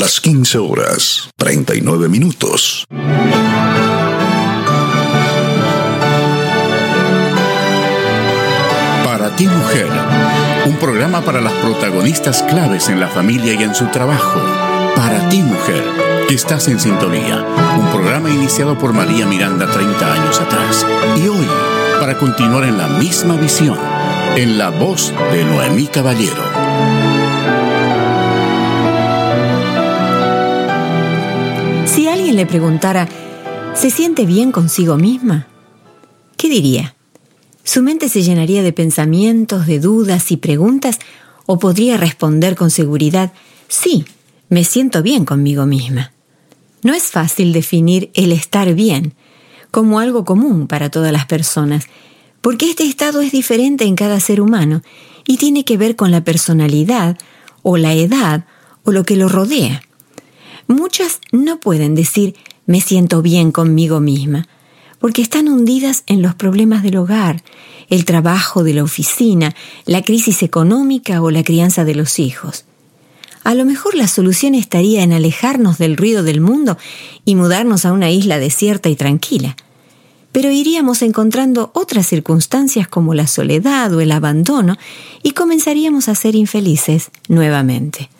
Las 15:39. Para ti, mujer, un programa para las protagonistas claves en la familia y en su trabajo. Para ti, mujer, que estás en sintonía. Un programa iniciado por María Miranda 30 años atrás. Y hoy, para continuar en la misma visión, en la voz de Noemí Caballero. Si alguien le preguntara, ¿se siente bien consigo misma?, ¿qué diría? ¿Su mente se llenaría de pensamientos, de dudas y preguntas? ¿O podría responder con seguridad, sí, me siento bien conmigo misma? No es fácil definir el estar bien como algo común para todas las personas, porque este estado es diferente en cada ser humano y tiene que ver con la personalidad o la edad o lo que lo rodea. Muchas no pueden decir me siento bien conmigo misma, porque están hundidas en los problemas del hogar, el trabajo de la oficina, la crisis económica o la crianza de los hijos. A lo mejor la solución estaría en alejarnos del ruido del mundo y mudarnos a una isla desierta y tranquila. Pero iríamos encontrando otras circunstancias como la soledad o el abandono y comenzaríamos a ser infelices nuevamente.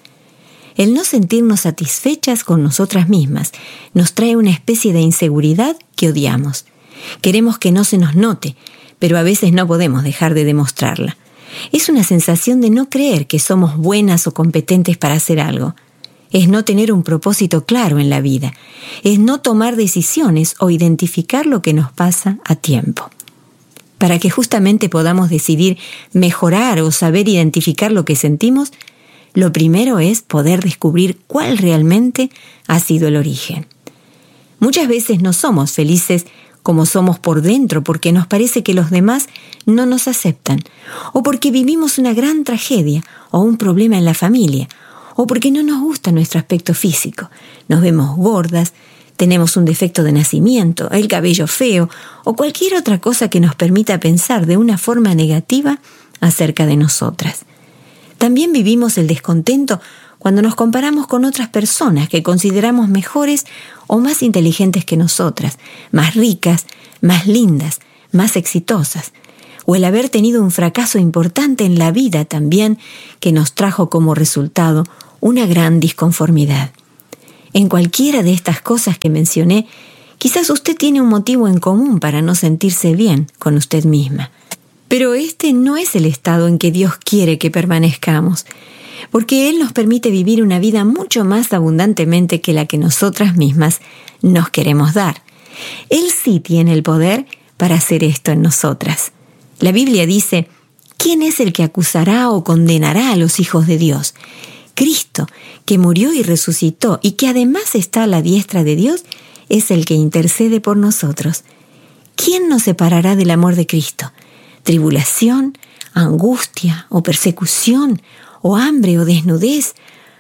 El no sentirnos satisfechas con nosotras mismas nos trae una especie de inseguridad que odiamos. Queremos que no se nos note, pero a veces no podemos dejar de demostrarla. Es una sensación de no creer que somos buenas o competentes para hacer algo. Es no tener un propósito claro en la vida. Es no tomar decisiones o identificar lo que nos pasa a tiempo. Para que justamente podamos decidir mejorar o saber identificar lo que sentimos, lo primero es poder descubrir cuál realmente ha sido el origen. Muchas veces no somos felices como somos por dentro porque nos parece que los demás no nos aceptan, o porque vivimos una gran tragedia o un problema en la familia, o porque no nos gusta nuestro aspecto físico. Nos vemos gordas, tenemos un defecto de nacimiento, el cabello feo o cualquier otra cosa que nos permita pensar de una forma negativa acerca de nosotras. También vivimos el descontento cuando nos comparamos con otras personas que consideramos mejores o más inteligentes que nosotras, más ricas, más lindas, más exitosas, o el haber tenido un fracaso importante en la vida también que nos trajo como resultado una gran disconformidad. En cualquiera de estas cosas que mencioné, quizás usted tiene un motivo en común para no sentirse bien con usted misma. Pero este no es el estado en que Dios quiere que permanezcamos, porque Él nos permite vivir una vida mucho más abundantemente que la que nosotras mismas nos queremos dar. Él sí tiene el poder para hacer esto en nosotras. La Biblia dice, ¿quién es el que acusará o condenará a los hijos de Dios? Cristo, que murió y resucitó y que además está a la diestra de Dios, es el que intercede por nosotros. ¿Quién nos separará del amor de Cristo? ¿Tribulación, angustia o persecución, o hambre o desnudez,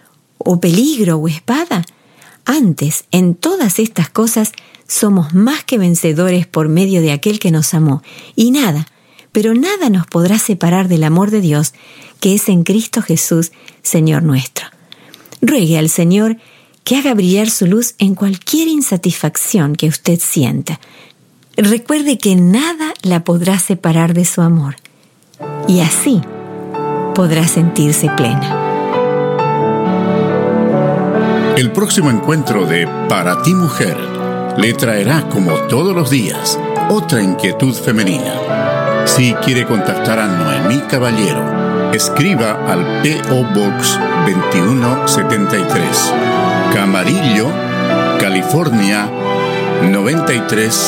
o peligro o espada? Antes, en todas estas cosas, somos más que vencedores por medio de aquel que nos amó, y nada, pero nada nos podrá separar del amor de Dios, que es en Cristo Jesús, Señor nuestro. Ruegue al Señor que haga brillar su luz en cualquier insatisfacción que usted sienta. Recuerde que nada la podrá separar de su amor, y así podrá sentirse plena. El próximo encuentro de Para ti, mujer le traerá, como todos los días, otra inquietud femenina. Si quiere contactar a Noemí Caballero, escriba al P.O. Box 2173, Camarillo, California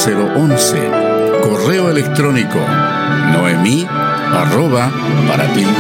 93011. Correo electrónico noemi@paratimujer.com.